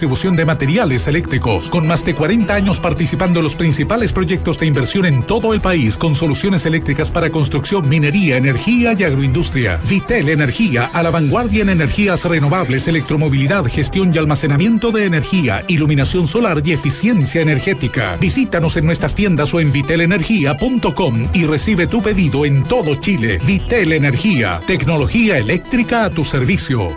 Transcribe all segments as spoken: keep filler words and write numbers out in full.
distribución de materiales eléctricos, con más de cuarenta años participando en los principales proyectos de inversión en todo el país, con soluciones eléctricas para construcción, minería, energía y agroindustria. Vitel Energía, a la vanguardia en energías renovables, electromovilidad, gestión y almacenamiento de energía, iluminación solar y eficiencia energética. Visítanos en nuestras tiendas o en vitel energía punto com y recibe tu pedido en todo Chile. Vitel Energía, tecnología eléctrica a tu servicio.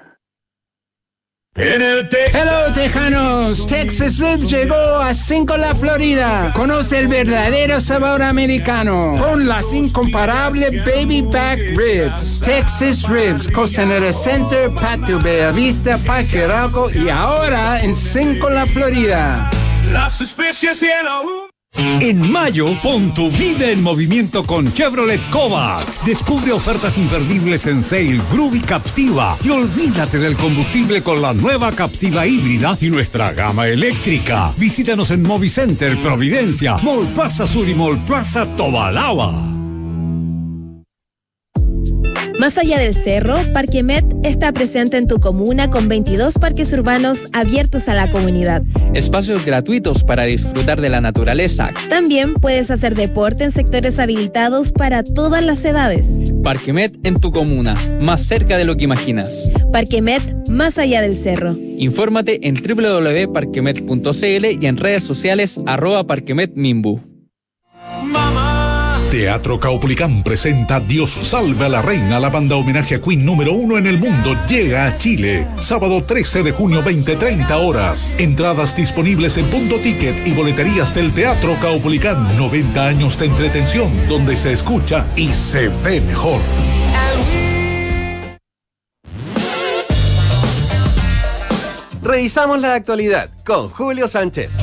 En el te- Hello, tejanos. Texas Ribs llegó a Cinco La Florida. Conoce el verdadero sabor americano con las incomparables Baby Back Ribs. Texas Ribs, Costanera Center, Patio Bella Vista, Parque Arauco y ahora en Cinco La Florida. Las especies y el aún. En mayo, pon tu vida en movimiento con Chevrolet Kovacs. Descubre ofertas imperdibles en Sail, Groove y Captiva. Y olvídate del combustible con la nueva Captiva híbrida y nuestra gama eléctrica. Visítanos en Movicenter, Providencia, Mall Plaza Sur y Mall Plaza Tobalaba. Más allá del cerro, Parque Met está presente en tu comuna con veintidós parques urbanos abiertos a la comunidad. Espacios gratuitos para disfrutar de la naturaleza. También puedes hacer deporte en sectores habilitados para todas las edades. Parque Met en tu comuna, más cerca de lo que imaginas. Parque Met, más allá del cerro. Infórmate en doble u doble u doble u punto parquemet punto c l y en redes sociales arroba parquemetmimbu. Mamá. Teatro Caupolicán presenta Dios salve a la reina. La banda homenaje a Queen número uno en el mundo llega a Chile. Sábado trece de junio, veinte treinta horas. Entradas disponibles en Punto Ticket y boleterías del Teatro Caupolicán. noventa años de entretención donde se escucha y se ve mejor. Revisamos la actualidad con Julio Sánchez.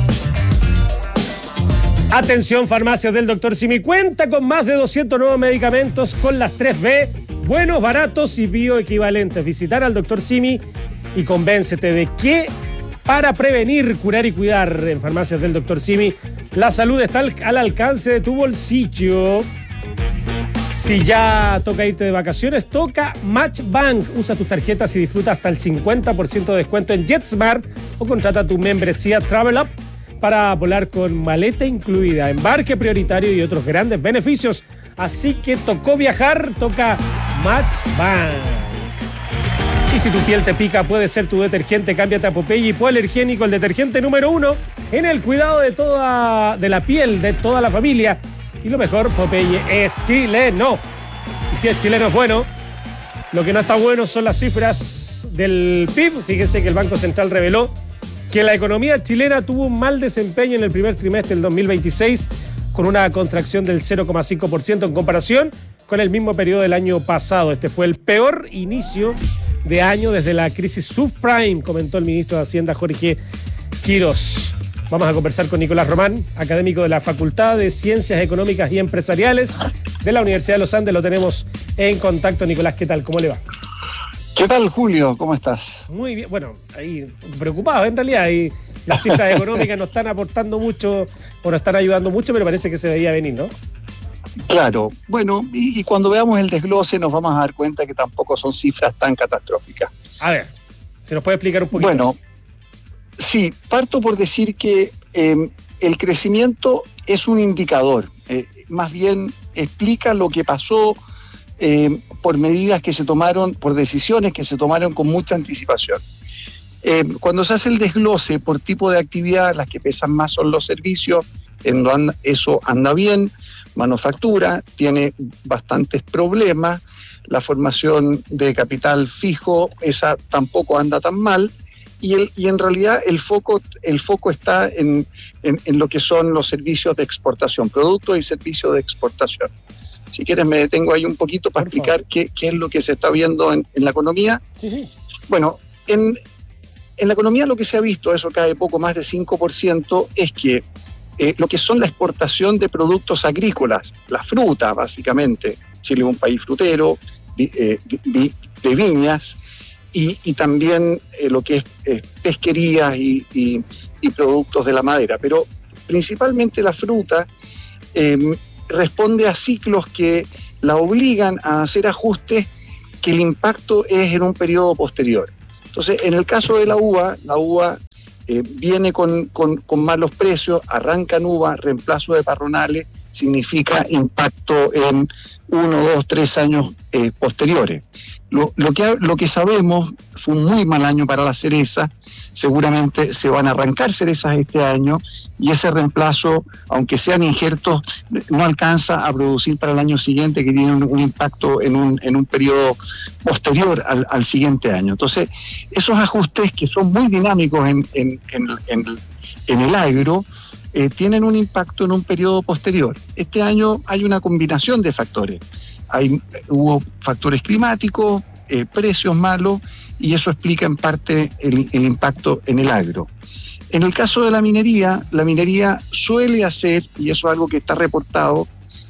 Atención, farmacias del doctor Simi. Cuenta con más de doscientos nuevos medicamentos con las tres B, buenos, baratos y bioequivalentes. Visitar al doctor Simi y convéncete de que para prevenir, curar y cuidar en farmacias del doctor Simi, la salud está al, al alcance de tu bolsillo. Si ya toca irte de vacaciones, toca MatchBank. Usa tus tarjetas y disfruta hasta el cincuenta por ciento de descuento en JetSmart o contrata tu membresía Travel Up para volar con maleta incluida, embarque prioritario y otros grandes beneficios. Así que tocó viajar, toca MatchBank. Y si tu piel te pica, puede ser tu detergente. Cámbiate a Popeye Hipoalergénico, el detergente número uno en el cuidado de toda de la piel de toda la familia. Y lo mejor, Popeye es chileno. Y si es chileno es bueno. Lo que no está bueno son las cifras del P I B. Fíjense que el Banco Central reveló que la economía chilena tuvo un mal desempeño en el primer trimestre del dos mil veintiséis, con una contracción del cero coma cinco por ciento en comparación con el mismo periodo del año pasado. Este fue el peor inicio de año desde la crisis subprime, comentó el ministro de Hacienda Jorge Quirós. Vamos a conversar con Nicolás Román, académico de la Facultad de Ciencias Económicas y Empresariales de la Universidad de los Andes. Lo tenemos en contacto. Nicolás, ¿qué tal? ¿Cómo le va? ¿Qué tal, Julio? ¿Cómo estás? Muy bien. Bueno, ahí preocupado en realidad. Y las cifras económicas no están aportando mucho o no están ayudando mucho, pero parece que se veía venir, ¿no? Claro. Bueno, y, y cuando veamos el desglose nos vamos a dar cuenta que tampoco son cifras tan catastróficas. A ver, ¿se nos puede explicar un poquito? Bueno, sí, parto por decir que eh, el crecimiento es un indicador. Eh, más bien explica lo que pasó Eh, por medidas que se tomaron, por decisiones que se tomaron con mucha anticipación. Eh, cuando se hace el desglose por tipo de actividad, las que pesan más son los servicios, en donde anda, eso anda bien. Manufactura tiene bastantes problemas, la formación de capital fijo, esa tampoco anda tan mal, y, el, y en realidad el foco, el foco está en, en, en lo que son los servicios de exportación, productos y servicios de exportación. Si quieres me detengo ahí un poquito para explicar qué, qué es lo que se está viendo en, en la economía. Sí, sí. Bueno, en, en la economía lo que se ha visto, eso cae poco más de cinco por ciento, es que eh, lo que son la exportación de productos agrícolas, la fruta básicamente, Chile es un país frutero, eh, de, de viñas, y, y también eh, lo que es eh, pesquería y, y, y productos de la madera, pero principalmente la fruta eh, responde a ciclos que la obligan a hacer ajustes que el impacto es en un periodo posterior. Entonces, en el caso de la uva, la uva eh, viene con, con, con malos precios, arrancan uvas, reemplazo de parronales, significa impacto en uno, dos, tres años eh, posteriores. Lo, lo, que, lo que sabemos, fue un muy mal año para la cereza, seguramente se van a arrancar cerezas este año y ese reemplazo, aunque sean injertos, no alcanza a producir para el año siguiente, que tiene un, un impacto en un, en un periodo posterior al, al siguiente año. Entonces, esos ajustes que son muy dinámicos en, en, en, en, en el agro, eh, tienen un impacto en un periodo posterior. Este año hay una combinación de factores. Hay, hubo factores climáticos, eh, precios malos, y eso explica en parte el, el impacto en el agro. En el caso de la minería, la minería suele hacer, y eso es algo que está reportado,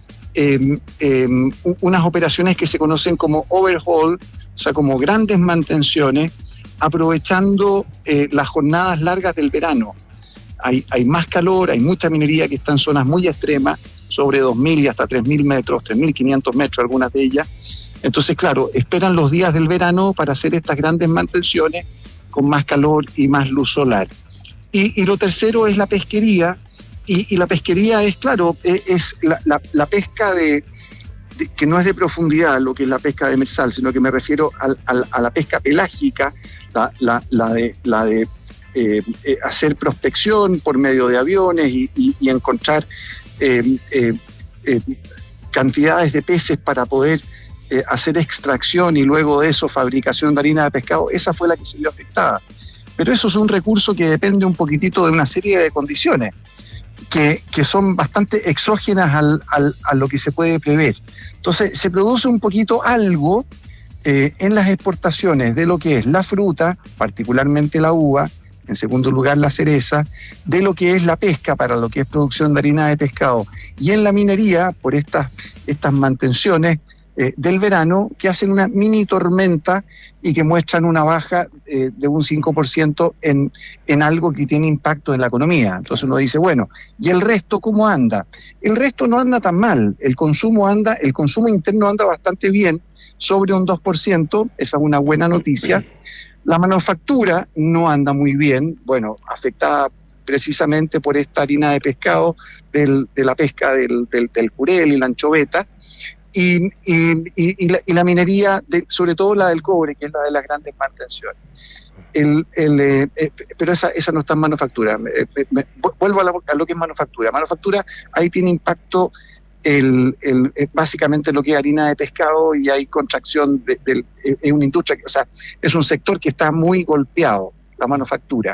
eh, eh, unas operaciones que se conocen como overhaul, o sea, como grandes mantenciones, aprovechando eh, las jornadas largas del verano. Hay, hay más calor, hay mucha minería que está en zonas muy extremas, sobre dos mil y hasta tres mil metros, tres mil quinientos metros, algunas de ellas. Entonces, claro, esperan los días del verano para hacer estas grandes mantenciones con más calor y más luz solar. Y, y lo tercero es la pesquería, y, y la pesquería es, claro, es, es la, la, la pesca de, de, que no es de profundidad, lo que es la pesca demersal, sino que me refiero al, al, a la pesca pelágica, la, la, la de, la de eh, eh, hacer prospección por medio de aviones y, y, y encontrar eh, eh, eh, cantidades de peces para poder eh, hacer extracción y luego de eso fabricación de harina de pescado. Esa fue la que se vio afectada. Pero eso es un recurso que depende un poquitito de una serie de condiciones que, que son bastante exógenas al, al, a lo que se puede prever. Entonces se produce un poquito algo eh, en las exportaciones de lo que es la fruta, particularmente la uva, en segundo lugar la cereza, de lo que es la pesca para lo que es producción de harina de pescado, y en la minería por estas, estas mantenciones eh, del verano que hacen una mini tormenta y que muestran una baja eh, de un cinco por ciento en, en algo que tiene impacto en la economía. Entonces uno dice, bueno, ¿y el resto cómo anda? El resto no anda tan mal, el consumo anda, el consumo interno anda bastante bien, sobre un dos por ciento, esa es una buena noticia. La manufactura no anda muy bien, bueno, afectada precisamente por esta harina de pescado, del, de la pesca del, del, del jurel y la anchoveta, y, y, y, y, la, y la minería, de, sobre todo la del cobre, que es la de las grandes mantenciones. El, el, eh, eh, pero esa, esa no está en manufactura. Eh, me, vuelvo a, la, a lo que es manufactura. Manufactura, ahí tiene impacto el, el, eh, básicamente lo que es harina de pescado, y hay contracción de, de, de, es una industria, o sea, es un sector que está muy golpeado, la manufactura.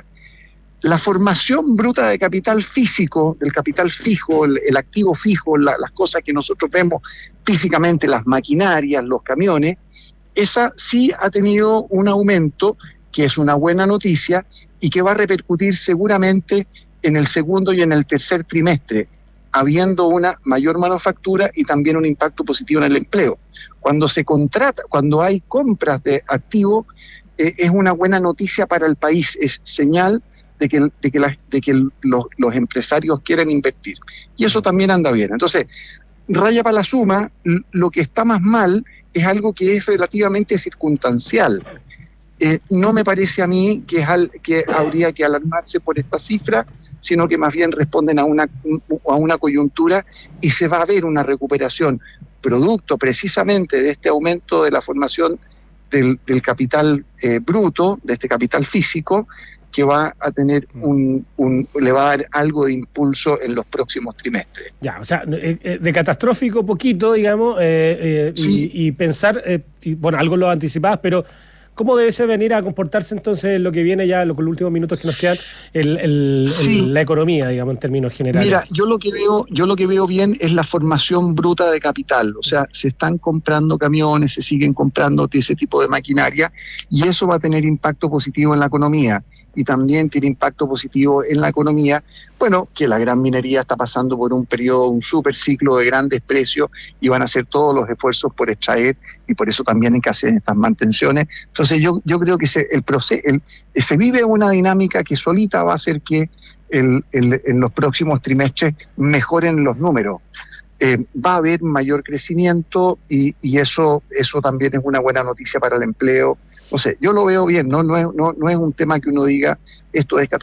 La formación bruta de capital físico, del capital fijo, el, el activo fijo, la, las cosas que nosotros vemos físicamente, las maquinarias, los camiones, esa sí ha tenido un aumento, que es una buena noticia, y que va a repercutir seguramente en el segundo y en el tercer trimestre, habiendo una mayor manufactura y también un impacto positivo en el empleo. Cuando se contrata, cuando hay compras de activos, eh, es una buena noticia para el país, es señal de que, de que, la, de que los, los empresarios quieren invertir. Y eso también anda bien. Entonces, raya para la suma, lo que está más mal es algo que es relativamente circunstancial. Eh, no me parece a mí que, es al, que habría que alarmarse por esta cifra, sino que más bien responden a una, a una coyuntura, y se va a ver una recuperación producto precisamente de este aumento de la formación del, del capital eh, bruto, de este capital físico, que va a tener un, un, le va a dar algo de impulso en los próximos trimestres. Ya, o sea, de catastrófico poquito, digamos, eh, eh, sí. y, y pensar, eh, y, bueno, algo lo anticipabas, pero ¿cómo debe ser venir a comportarse entonces lo que viene ya, los últimos minutos que nos quedan, el, el, sí. el, la economía, digamos, en términos generales? Mira, yo lo que veo, yo lo que veo bien es la formación bruta de capital. O sea, se están comprando camiones, se siguen comprando ese tipo de maquinaria, y eso va a tener impacto positivo en la economía. Y también tiene impacto positivo en la economía, bueno, que la gran minería está pasando por un periodo, un super ciclo de grandes precios, y van a hacer todos los esfuerzos por extraer, y por eso también hay que hacer estas mantenciones. Entonces yo, yo creo que se, el proceso, el, se vive una dinámica que solita va a hacer que el, el, en los próximos trimestres mejoren los números. Eh, va a haber mayor crecimiento, y, y eso, eso también es una buena noticia para el empleo. O sea, yo lo veo bien, no, no, es, no, no es un tema que uno diga esto es catastrófico.